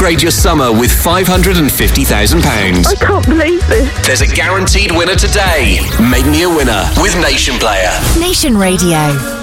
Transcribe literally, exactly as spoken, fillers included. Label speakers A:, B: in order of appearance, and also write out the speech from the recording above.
A: upgrade your summer with five hundred fifty thousand pounds.
B: I can't believe this.
A: There's a guaranteed winner today. Make me a winner with Nation Player.
C: Nation Radio.